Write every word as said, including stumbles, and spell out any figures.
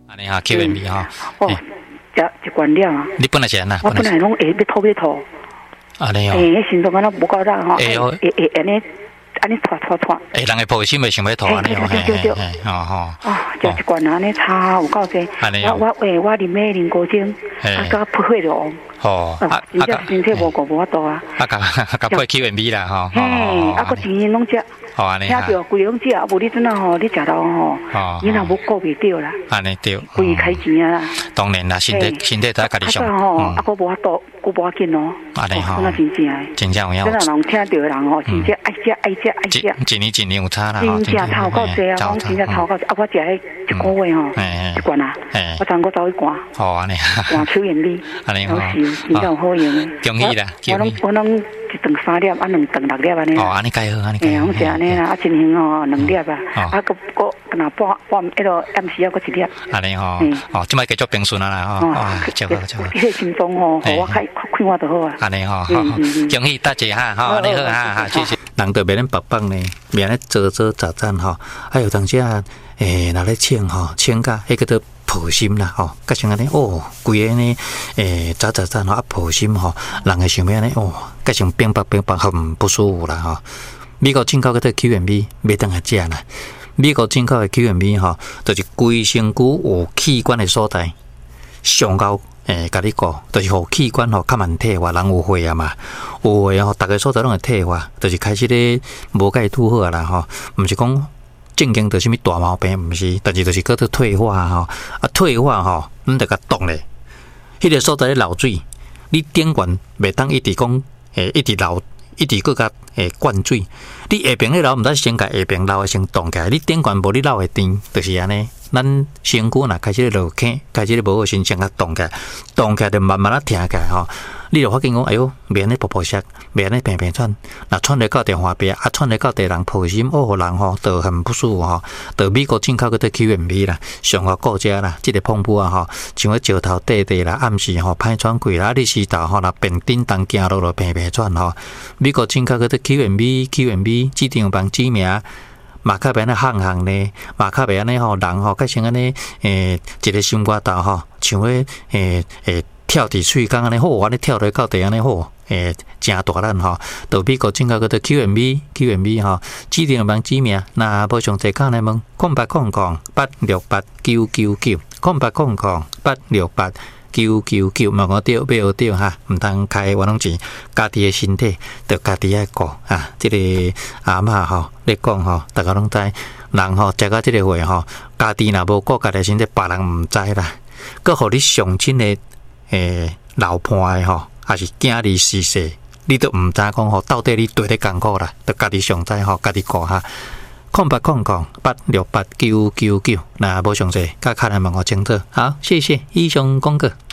安尼哈 Q and B 哈。 哦，食一罐了啊。 你本来是安那？ 我本来拢会要吐要吐。 安尼哦。 诶，迄心脏敢若无够力吼。 会哦。 会会安尼。安尼拖拖拖， 诶，人个抱心袂想要拖安尼哦， 对对对， 吼吼。 啊，食一罐安尼差有够济。我我诶，我啉咩啉高精，啊，甲配血了。 吼，啊， 真正身体无顾无法度啊。 啊，甲甲配 Q and B 啦，吼。 嘿，啊，个钱拢食。 好安尼。 听着规拢食，啊，无你阵啊吼，你食到吼，你若无顾袂着啦。 安尼对。 规开钱啊啦。 当然啦，身体身体都要家己想。 吼，啊，个无法度，个无要紧哦。 安尼吼。 真真正诶。 真正有影。 真人人听着的人吼，真正爱食爱食爱食。 一年一年有差啦。 真正超够济啊！讲真正超够济，啊！我食迄一个月吼，一罐啊，我昨我走去灌。 好安尼。 灌手眼力。 安尼吼。 真正有好用诶。 恭喜啦！ 我拢我拢一顿三粒，啊两顿六粒安尼。 哦，安尼介好，安尼介好。嘿，我食安尼啦，啊，真行哦，两粒啊，啊，个个若半半迄落暗时啊，个一粒。 安尼吼，哦，即摆继续平顺啊啦吼，啊，真好真好。 迄个心脏吼，互我开开我就好啊。 安尼吼，好，恭喜大姐哈，好，你好哈哈，谢谢。人就袂恁白棒呢，免咧做做杂杂吼，还有当时啊，诶，若咧请吼，请假迄个都抱心啦吼，甲像安尼哦，规个呢，诶，杂杂杂吼啊抱心吼，人会想要安尼哦，甲像冰白冰白很不舒服啦吼。美国进口个这 Q and B 袂当下食啦，美国进口的 Q and B 吼，就是规身躯有器官的所在，上高。诶，甲你讲，就是互器官吼较慢退化，人有血啊嘛，有血吼，逐个所在拢会退化，就是开始咧无甲伊拄好啦吼，毋是讲正经得啥物大毛病，毋是，但是就是叫做退化吼，啊退化吼，咱得甲冻咧，迄个所在咧流水，你顶悬袂当一直讲诶，一直流，一直搁甲诶灌水，你下边咧流毋得先甲下边流诶先冻起来，你顶悬无你流会甜，就是安尼。咱身躯若开始咧落坑，开始咧无好先先甲冻起来，冻起来就慢慢啊停起来吼。你就发现讲，哎哟，免咧噗噗声，免咧平平喘，若喘咧到地花边，啊喘咧到地人抱心，哦，人吼都很不舒服吼。到美国进口个啲 Q and B 啦，上个国家啦，即个碰布啊吼，像个石头地地啦，暗时吼歹喘气啦，你时头吼若便叮当行路落平平喘吼。美国进口个啲 Q and B，Q and B 指定帮指名。马卡别安尼行行呢，马卡别安尼吼，人吼，甲像安尼，诶，一个心肝头吼，像咧，诶诶，跳伫水缸安尼好，安尼跳落到地安尼好，诶，真大力吼。到美国进口个 Q and B，Q and B 吼，指定帮指名，那无上济讲来问，空八空空八六八九九九，空八空空八六八。九九九，问我对，买我对哈，唔通开我拢钱，家己的身体，着家己爱顾啊。这个阿嬷吼，你讲吼，大家拢知，人吼食到这个话吼，家己若无顾家己身体，别人唔知啦。佮互你上亲的诶老伴的吼，还是囝儿逝世，你都唔知讲吼，到底你对咧艰苦啦，着家己上知吼，家己顾哈。空八空空八六八九九九，那无详细，甲卡来问我清楚。好，谢谢以上讲过。